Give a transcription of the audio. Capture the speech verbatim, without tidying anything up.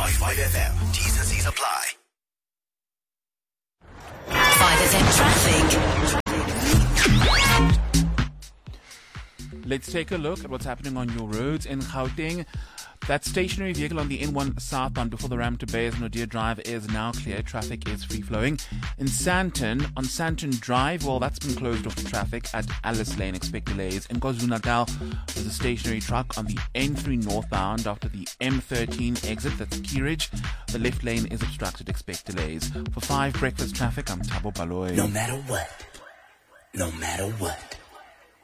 five five F M. T's and C's apply. five F M traffic. Let's take a look at what's happening on your roads in Gauteng. That stationary vehicle on the N one southbound before the ramp to Bayes Nadir Drive is now clear. Traffic is free-flowing. In Sandton, on Sandton Drive, well, that's been closed off to traffic at Alice Lane. Expect delays. In KwaZulu-Natal, there's a stationary truck on the N three northbound after the M thirteen exit. That's Keyridge. The left lane is obstructed. Expect delays. For five breakfast traffic, I'm Thabo Baloyi. No matter what, no matter what.